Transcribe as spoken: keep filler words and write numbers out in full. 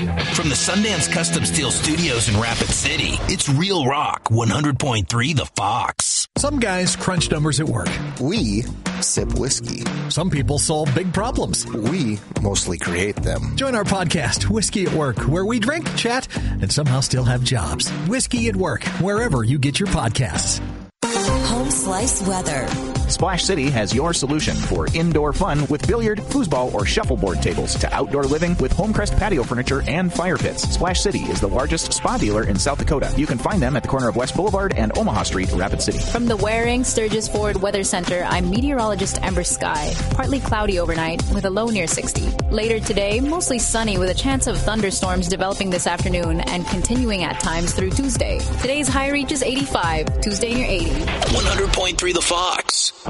From the Sundance Custom Steel Studios in Rapid City, it's Real Rock one hundred point three The Fox. Some guys crunch numbers at work. We sip whiskey. Some people solve big problems. We mostly create them. Join our podcast, Whiskey at Work, where we drink, chat, and somehow still have jobs. Whiskey at Work, wherever you get your podcasts. Home Slice Weather. Splash City has your solution for indoor fun with billiard, foosball, or shuffleboard tables to outdoor living with Homecrest patio furniture and fire pits. Splash City is the largest spa dealer in South Dakota. You can find them at the corner of West Boulevard and Omaha Street, Rapid City. From the Waring Sturgis Ford Weather Center, I'm meteorologist Amber Sky. Partly cloudy overnight with a low near sixty. Later today, mostly sunny with a chance of thunderstorms developing this afternoon and continuing at times through Tuesday. Today's high reaches eighty-five, Tuesday near eighty. one hundred point three The Fox.